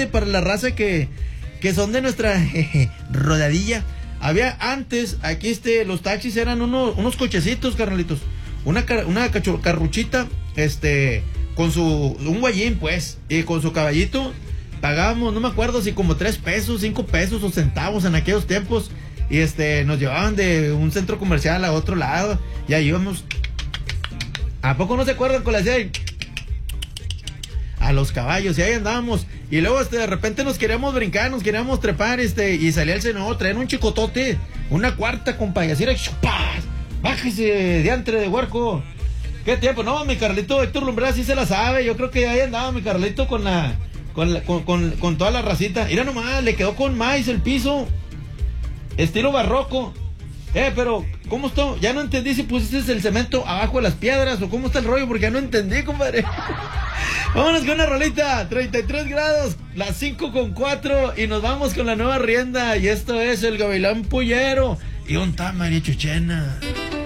grande para la raza que son de nuestra rodadilla. Había antes, aquí los taxis eran unos cochecitos, carnalitos. Una carruchita, con un guayín, pues, y con su caballito. Pagábamos, no me acuerdo si como 3 pesos, 5 pesos o centavos en aquellos tiempos. Y nos llevaban de un centro comercial a otro lado. Y ahí íbamos. ¿A poco no se acuerdan con la ciudad? A los caballos, y ahí andábamos. Y luego de repente nos queríamos brincar, nos queríamos trepar, y salía el senador, traían un chicotote, una cuarta, compa, y así era, ¡chupas! Bájese, diantre de huerco. ¿Qué tiempo? No, mi Carlito Héctor Lumbrera sí se la sabe. Yo creo que ahí andaba mi Carlito con toda la racita. Mira nomás, le quedó con maíz el piso, estilo barroco. Pero, ¿cómo está? Ya no entendí si pusiste el cemento abajo de las piedras o cómo está el rollo, porque ya no entendí, compadre. Vámonos con una rolita, 33 grados, las 5:04, y nos vamos con la nueva rienda. Y esto es el Gavilán Pollero y un María Chuchena.